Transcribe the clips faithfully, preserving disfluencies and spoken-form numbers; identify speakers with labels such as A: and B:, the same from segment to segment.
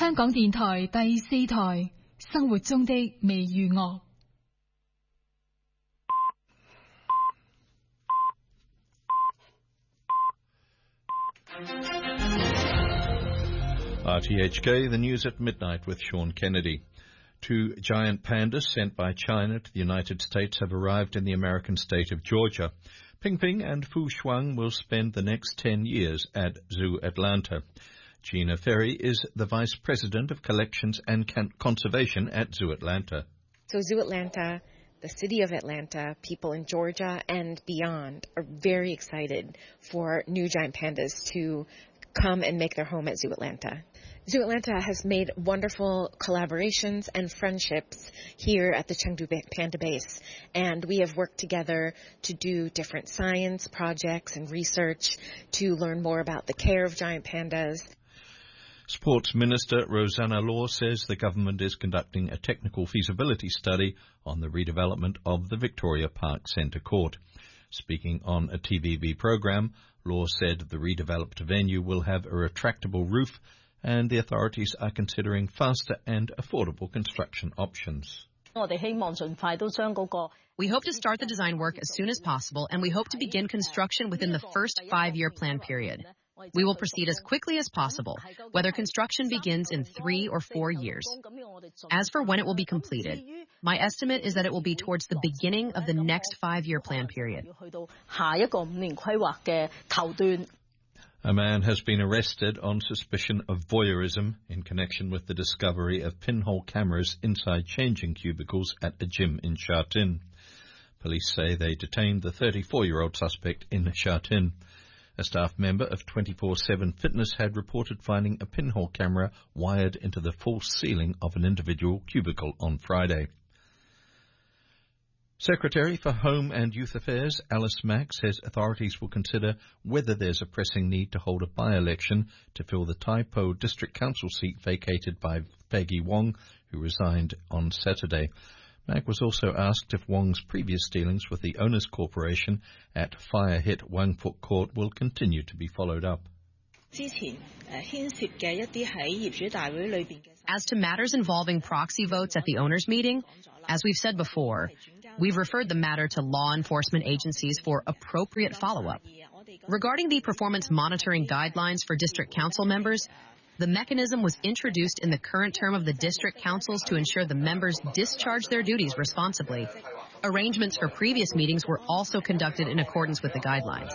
A: 香港電台第四台生活中的微娛樂。
B: R T H K, the news at midnight with Sean Kennedy. Two giant pandas sent by China to the United States have arrived in the American state of Georgia. Pingping and Fu Shuang will spend the next ten years at Zoo Atlanta. Gina Ferry is the Vice President of Collections and Conservation at Zoo Atlanta.
C: So Zoo Atlanta, the city of Atlanta, people in Georgia and beyond are very excited for new giant pandas to come and make their home at Zoo Atlanta. Zoo Atlanta has made wonderful collaborations and friendships here at the Chengdu Panda Base, and we have worked together to do different science projects and research to learn more about the care of giant pandas.
B: Sports Minister Rosanna Law says the government is conducting a technical feasibility study on the redevelopment of the Victoria Park Centre Court. Speaking on a T V B program, Law said the redeveloped venue will have a retractable roof, and the authorities are considering faster and affordable construction options.
D: We hope to start the design work as soon as possible, and we hope to begin construction within the first five-year plan period. We will proceed as quickly as possible, whether construction begins in three or four years. As for when it will be completed, my estimate is that it will be towards the beginning of the next five-year plan period.
B: A man has been arrested on suspicion of voyeurism in connection with the discovery of pinhole cameras inside changing cubicles at a gym in Sha Tin. Police say they detained the thirty-four-year-old suspect in Sha Tin. A staff member of twenty-four seven Fitness had reported finding a pinhole camera wired into the false ceiling of an individual cubicle on Friday. Secretary for Home and Youth Affairs Alice Mack says authorities will consider whether there's a pressing need to hold a by-election to fill the Tai Po District Council seat vacated by Peggy Wong, who resigned on Saturday. Mack was also asked if Wong's previous dealings with the Owners Corporation at fire-hit Wang Fuk Court will continue to be followed up.
D: As to matters involving proxy votes at the owners' meeting, as we've said before, we've referred the matter to law enforcement agencies for appropriate follow-up. Regarding the performance monitoring guidelines for district council members, the mechanism was introduced in the current term of the district councils to ensure the members discharge their duties responsibly. Arrangements for previous meetings were also conducted in accordance with the guidelines.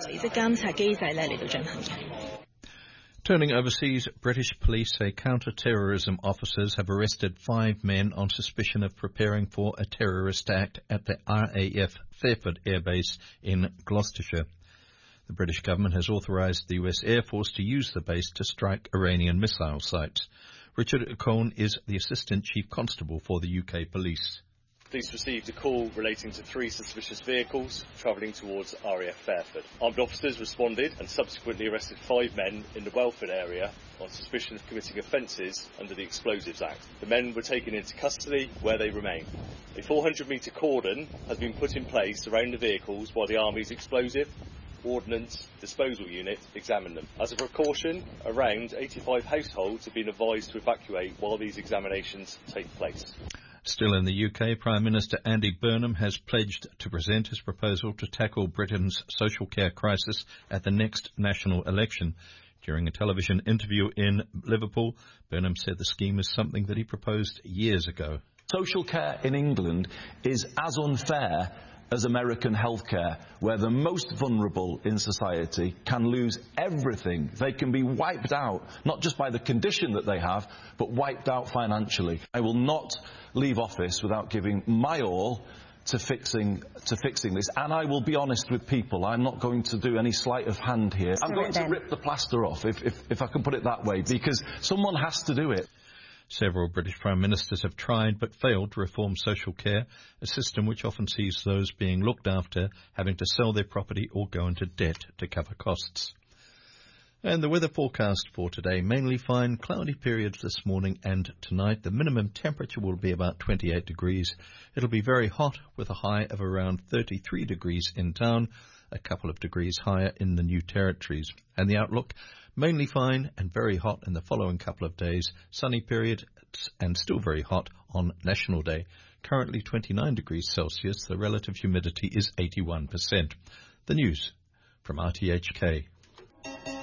B: Turning overseas, British police say counter-terrorism officers have arrested five men on suspicion of preparing for a terrorist act at the R A F Fairford Air Base in Gloucestershire. The British government has authorised the U S Air Force to use the base to strike Iranian missile sites. Richard Cohn is the Assistant Chief Constable for the U K Police.
E: Police received a call relating to three suspicious vehicles travelling towards R A F Fairford. Armed officers responded and subsequently arrested five men in the Welford area on suspicion of committing offences under the Explosives Act. The men were taken into custody where they remain. A four hundred metre cordon has been put in place around the vehicles while the Army's explosive Ordnance Disposal Unit examine them. As a precaution, around eighty-five households have been advised to evacuate while these examinations take place.
B: Still in the U K, Prime Minister Andy Burnham has pledged to present his proposal to tackle Britain's social care crisis at the next national election. During a television interview in Liverpool, Burnham said the scheme is something that he proposed years ago.
F: Social care in England is as unfair as American healthcare, where the most vulnerable in society can lose everything. They can be wiped out, not just by the condition that they have, but wiped out financially. I will not leave office without giving my all to fixing to fixing this. And I will be honest with people. I'm not going to do any sleight of hand here. I'm going to rip the plaster off, if, if, if I can put it that way, because someone has to do it.
B: Several British Prime Ministers have tried but failed to reform social care, a system which often sees those being looked after having to sell their property or go into debt to cover costs. And the weather forecast for today, mainly fine, cloudy periods this morning and tonight. The minimum temperature will be about twenty-eight degrees. It'll be very hot with a high of around thirty-three degrees in town, a couple of degrees higher in the New Territories. And the outlook, Mainly fine and very hot in the following couple of days. Sunny period and still very hot on National Day. Currently twenty-nine degrees Celsius. The relative humidity is eighty-one percent. The news from R T H K.